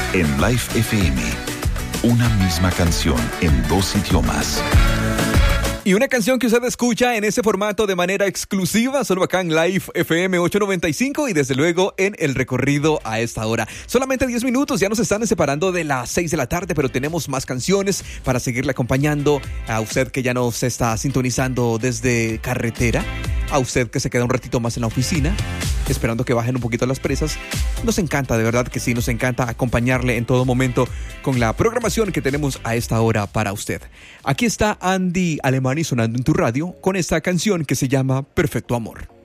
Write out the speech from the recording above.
en Life FM. Una misma canción en 2 idiomas. Y una canción que usted escucha en ese formato de manera exclusiva, solo acá en Live FM 895 y desde luego en el recorrido a esta hora. Solamente 10 minutos, ya nos están separando de las 6 de la tarde, pero tenemos más canciones para seguirle acompañando a usted que ya nos está sintonizando desde carretera, a usted que se queda un ratito más en la oficina, esperando que bajen un poquito las presas. Nos encanta, de verdad que sí, nos encanta acompañarle en todo momento con la programación que tenemos a esta hora para usted. Aquí está Andy Alemani sonando en tu radio con esta canción que se llama Perfecto Amor.